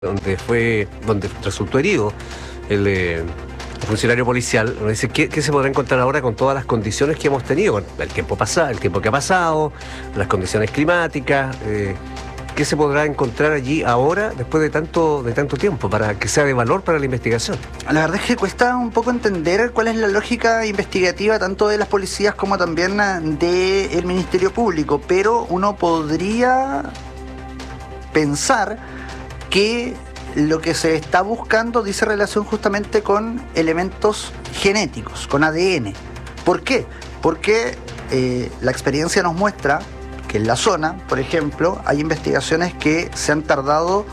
donde resultó herido el funcionario policial. Nos dice, ¿qué se podrá encontrar ahora con todas las condiciones que hemos tenido? El tiempo que ha pasado, las condiciones climáticas, ¿qué se podrá encontrar allí ahora, después de tanto tiempo, para que sea de valor para la investigación? La verdad es que cuesta un poco entender cuál es la lógica investigativa tanto de las policías como también del Ministerio Público, pero uno podría pensar que lo que se está buscando dice relación justamente con elementos genéticos, con ADN. ¿Por qué? Porque la experiencia nos muestra que en la zona, por ejemplo, hay investigaciones que se han tardado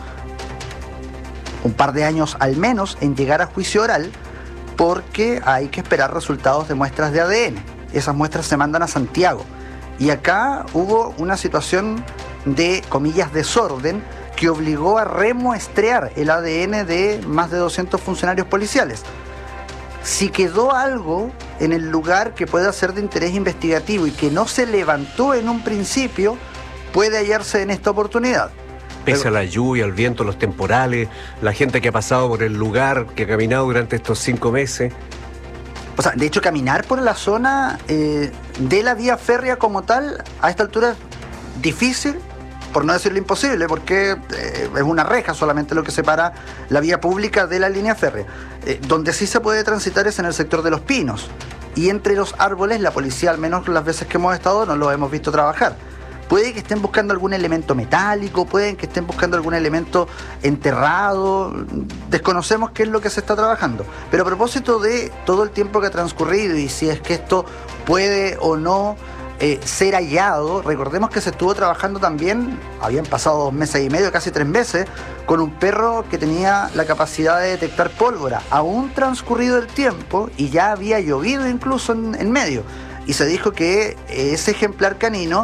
un par de años al menos en llegar a juicio oral, porque hay que esperar resultados de muestras de ADN. Esas muestras se mandan a Santiago. Y acá hubo una situación de, comillas, desorden, que obligó a remuestrear el ADN de más de 200 funcionarios policiales. Si quedó algo en el lugar que pueda ser de interés investigativo y que no se levantó en un principio, puede hallarse en esta oportunidad. Pese a la lluvia, el viento, los temporales, la gente que ha pasado por el lugar, que ha caminado durante estos 5 meses. O sea, de hecho, caminar por la zona de la vía férrea como tal, a esta altura es difícil, por no decirlo imposible, porque es una reja solamente lo que separa la vía pública de la línea férrea. Donde sí se puede transitar es en el sector de Los Pinos. Y entre los árboles, la policía, al menos las veces que hemos estado, no lo hemos visto trabajar. Puede que estén buscando algún elemento metálico, pueden que estén buscando algún elemento enterrado, desconocemos qué es lo que se está trabajando. Pero a propósito de todo el tiempo que ha transcurrido y si es que esto puede o no ser hallado, recordemos que se estuvo trabajando también, habían pasado 2 meses y medio, casi 3 meses, con un perro que tenía la capacidad de detectar pólvora, aún transcurrido el tiempo y ya había llovido incluso en medio, y se dijo que ese ejemplar canino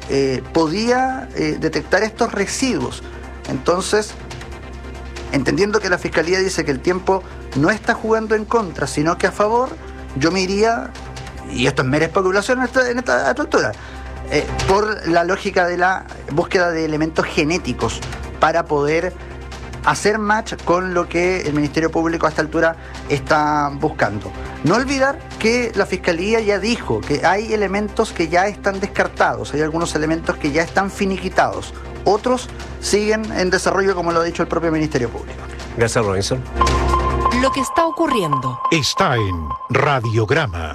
podía detectar estos residuos. Entonces, entendiendo que la Fiscalía dice que el tiempo no está jugando en contra, sino que a favor, yo me iría, y esto es mera especulación a esta altura, por la lógica de la búsqueda de elementos genéticos para poder hacer match con lo que el Ministerio Público a esta altura está buscando. No olvidar que la Fiscalía ya dijo que hay elementos que ya están descartados, hay algunos elementos que ya están finiquitados, otros siguen en desarrollo, como lo ha dicho el propio Ministerio Público. Gracias, Robinson. Lo que está ocurriendo está en Radiograma.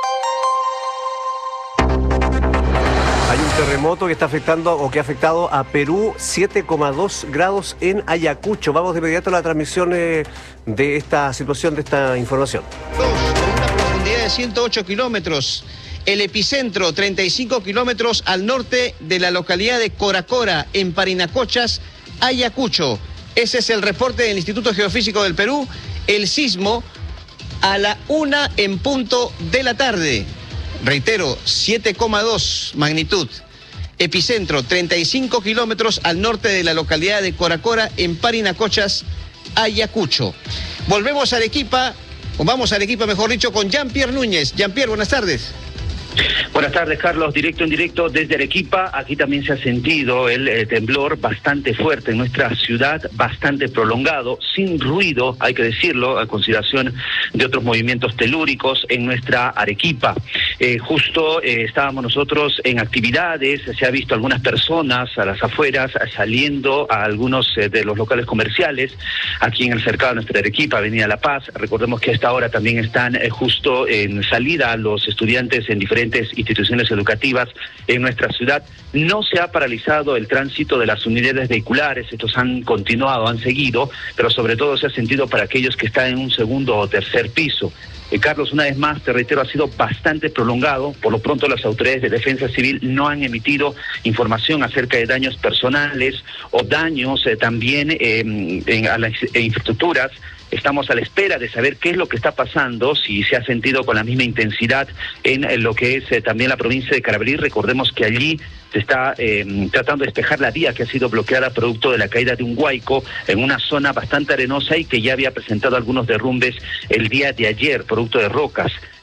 Hay un terremoto que está afectando o que ha afectado a Perú, 7,2 grados en Ayacucho. Vamos de inmediato a la transmisión de esta situación, de esta información. Con una profundidad de 108 kilómetros. El epicentro, 35 kilómetros al norte de la localidad de Coracora, en Parinacochas, Ayacucho. Ese es el reporte del Instituto Geofísico del Perú. El sismo a la 1 en punto de la tarde. Reitero, 7,2 magnitud. Epicentro, 35 kilómetros al norte de la localidad de Coracora, en Parinacochas, Ayacucho. Volvemos a Arequipa, o vamos a Arequipa, mejor dicho, con Jean-Pierre Núñez. Jean-Pierre, buenas tardes. Buenas tardes, Carlos. Directo en directo desde Arequipa. Aquí también se ha sentido el temblor bastante fuerte en nuestra ciudad, bastante prolongado, sin ruido, hay que decirlo, a consideración de otros movimientos telúricos en nuestra Arequipa. Justo estábamos nosotros en actividades, se ha visto algunas personas a las afueras saliendo a algunos de los locales comerciales aquí en el cercado de nuestra Arequipa, Avenida La Paz. Recordemos que a esta hora también están justo en salida los estudiantes en diferentes instituciones educativas en nuestra ciudad. No se ha paralizado el tránsito de las unidades vehiculares, estos han continuado, han seguido, pero sobre todo se ha sentido para aquellos que están en un segundo o tercer piso. Carlos, una vez más, te reitero, ha sido bastante prolongado. Por lo pronto, las autoridades de defensa civil no han emitido información acerca de daños personales o daños también a las infraestructuras. Estamos a la espera de saber qué es lo que está pasando, si se ha sentido con la misma intensidad en lo que es también la provincia de Carabalí. Recordemos que allí se está tratando de despejar la vía que ha sido bloqueada producto de la caída de un huaico en una zona bastante arenosa y que ya había presentado algunos derrumbes el día de ayer, producto de rocas.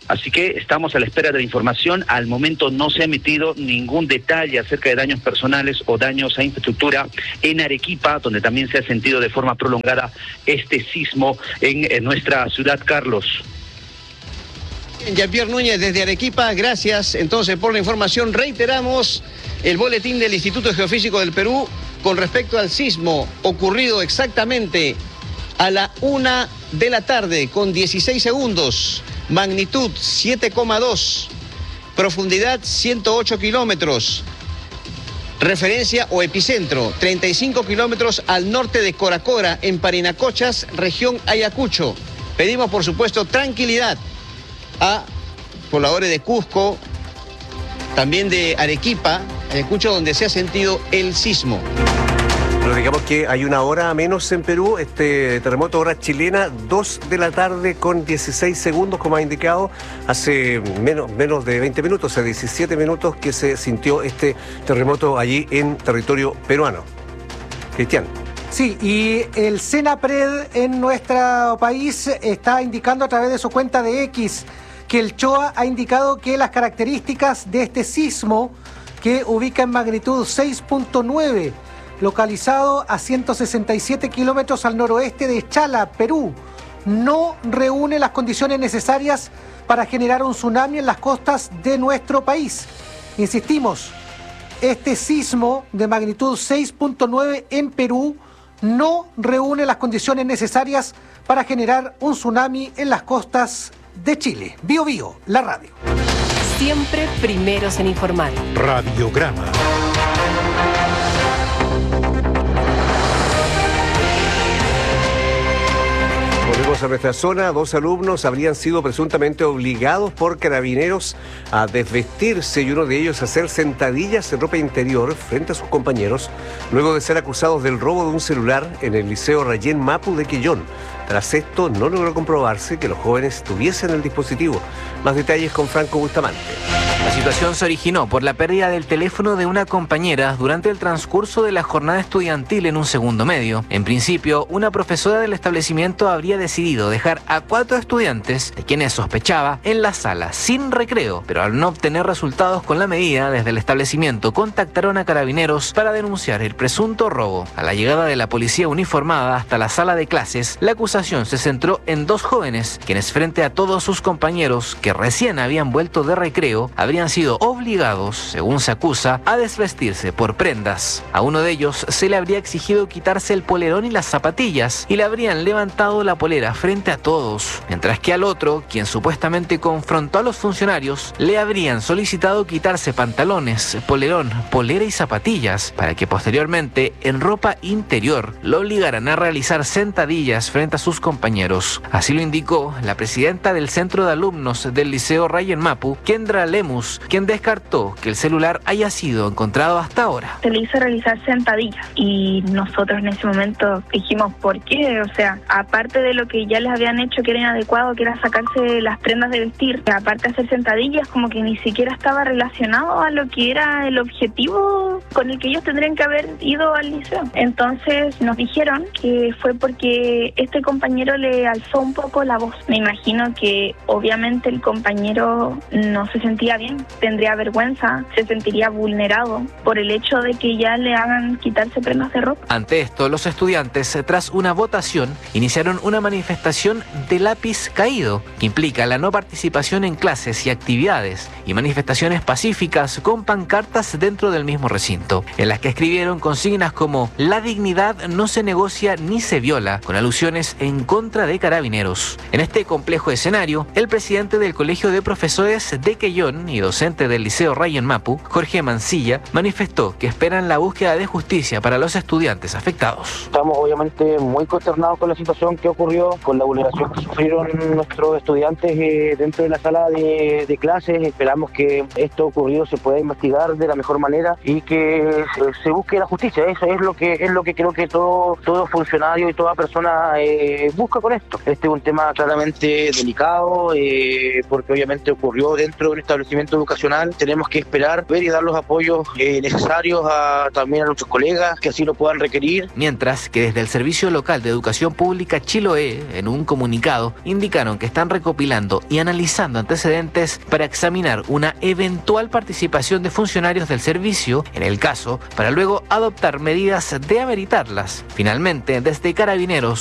Así que estamos a la espera de la información. Al momento no se ha emitido ningún detalle acerca de daños personales o daños a infraestructura en Arequipa, donde también se ha sentido de forma prolongada este sismo en nuestra ciudad, Carlos. Jean-Pierre Núñez desde Arequipa, gracias entonces por la información. Reiteramos el boletín del Instituto Geofísico del Perú con respecto al sismo ocurrido exactamente a la 1 de la tarde con 16 segundos, magnitud 7,2, profundidad 108 kilómetros, referencia o epicentro 35 kilómetros al norte de Coracora, en Parinacochas, región Ayacucho. Pedimos por supuesto tranquilidad a pobladores de Cusco, también de Arequipa, Ayacucho, donde se ha sentido el sismo. Pero digamos que hay una hora menos en Perú, este terremoto, hora chilena, 2 de la tarde con 16 segundos, como ha indicado, hace menos de 20 minutos, hace 17 minutos que se sintió este terremoto allí en territorio peruano. Cristian. Sí, y el Senapred en nuestro país está indicando a través de su cuenta de X que el CHOA ha indicado que las características de este sismo, que ubica en magnitud 6.9, localizado a 167 kilómetros al noroeste de Chala, Perú, no reúne las condiciones necesarias para generar un tsunami en las costas de nuestro país. Insistimos, este sismo de magnitud 6.9 en Perú no reúne las condiciones necesarias para generar un tsunami en las costas de Chile. Bio Bio, la radio. Siempre primeros en informar. Radiograma. Volvemos a nuestra zona. 2 alumnos habrían sido presuntamente obligados por carabineros a desvestirse y uno de ellos a hacer sentadillas en ropa interior frente a sus compañeros, luego de ser acusados del robo de un celular en el Liceo Rayén Mapu de Quillón. Tras esto, no logró comprobarse que los jóvenes tuviesen el dispositivo. Más detalles con Franco Bustamante. La situación se originó por la pérdida del teléfono de una compañera durante el transcurso de la jornada estudiantil en un segundo medio. En principio, una profesora del establecimiento habría decidido dejar a 4 estudiantes, de quienes sospechaba, en la sala sin recreo, pero al no obtener resultados con la medida, desde el establecimiento contactaron a carabineros para denunciar el presunto robo. A la llegada de la policía uniformada hasta la sala de clases, la acusación se centró en 2 jóvenes, quienes frente a todos sus compañeros que recién habían vuelto de recreo, habrían sido obligados, según se acusa, a desvestirse por prendas. A uno de ellos se le habría exigido quitarse el polerón y las zapatillas y le habrían levantado la polera frente a todos, mientras que al otro, quien supuestamente confrontó a los funcionarios, le habrían solicitado quitarse pantalones, polerón, polera y zapatillas para que posteriormente, en ropa interior, lo obligaran a realizar sentadillas frente a sus compañeros. Así lo indicó la presidenta del Centro de Alumnos del Liceo Rayén Mapu, Kendra Lemus, quien descartó que el celular haya sido encontrado hasta ahora. Se le hizo realizar sentadillas y nosotros en ese momento dijimos ¿por qué? O sea, aparte de lo que ya les habían hecho que era inadecuado, que era sacarse las prendas de vestir, aparte de hacer sentadillas, como que ni siquiera estaba relacionado a lo que era el objetivo con el que ellos tendrían que haber ido al liceo. Entonces nos dijeron que fue porque este compañero le alzó un poco la voz. Me imagino que obviamente el compañero no se sentía bien, tendría vergüenza, se sentiría vulnerado por el hecho de que ya le hagan quitarse prendas de ropa. Ante esto, los estudiantes, tras una votación, iniciaron una manifestación de lápiz caído, que implica la no participación en clases y actividades, y manifestaciones pacíficas con pancartas dentro del mismo recinto, en las que escribieron consignas como «La dignidad no se negocia ni se viola», con alusiones en contra de carabineros. En este complejo escenario, el presidente del Colegio de Profesores de Quillón y docente del Liceo Rayén Mapu, Jorge Mancilla, manifestó que esperan la búsqueda de justicia para los estudiantes afectados. Estamos obviamente muy consternados con la situación que ocurrió, con la vulneración que sufrieron nuestros estudiantes dentro de la sala de clases. Esperamos que esto ocurrido se pueda investigar de la mejor manera y que se busque la justicia. Eso es lo que creo que todo funcionario y toda persona busca con esto. Este es un tema claramente delicado porque obviamente ocurrió dentro de un establecimiento establecimiento educacional. Tenemos que esperar, ver y dar los apoyos necesarios también a nuestros colegas que así lo puedan requerir. Mientras que desde el Servicio Local de Educación Pública Chiloé, en un comunicado, indicaron que están recopilando y analizando antecedentes para examinar una eventual participación de funcionarios del servicio, en el caso, para luego adoptar medidas de ameritarlas. Finalmente, desde Carabineros